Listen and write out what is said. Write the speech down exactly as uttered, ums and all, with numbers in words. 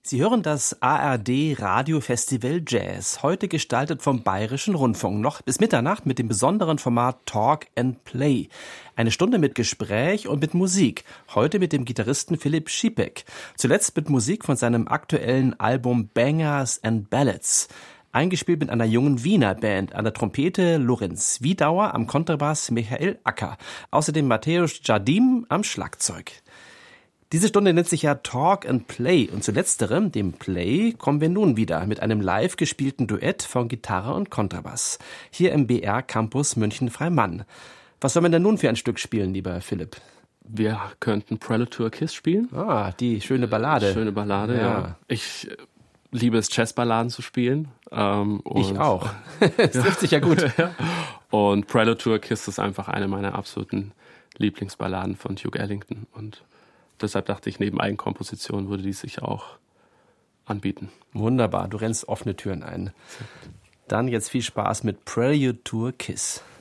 Sie hören das A R D Radiofestival Jazz, heute gestaltet vom Bayerischen Rundfunk, noch bis Mitternacht mit dem besonderen Format Talk and Play. Eine Stunde mit Gespräch und mit Musik, heute mit dem Gitarristen Philipp Schipek, zuletzt mit Musik von seinem aktuellen Album Bangers and Ballads. Eingespielt mit einer jungen Wiener Band, an der Trompete Lorenz Wiedauer, am Kontrabass Michael Acker, außerdem Mateusz Jardim am Schlagzeug. Diese Stunde nennt sich ja Talk and Play und zu letzterem, dem Play, kommen wir nun wieder mit einem live gespielten Duett von Gitarre und Kontrabass. Hier im B R Campus München-Freimann. Was soll man denn nun für ein Stück spielen, lieber Philipp? Wir könnten Prelude to a Kiss spielen. Ah, die schöne Ballade. Schöne Ballade, ja. ja. Ich liebe es, Jazzballaden zu spielen. Ähm, und ich auch. Das trifft sich ja gut. Und Prelude to a Kiss ist einfach eine meiner absoluten Lieblingsballaden von Duke Ellington. Und deshalb dachte ich, neben Eigenkomposition würde die sich auch anbieten. Wunderbar, du rennst offene Türen ein. Dann jetzt viel Spaß mit Prelude to a Kiss.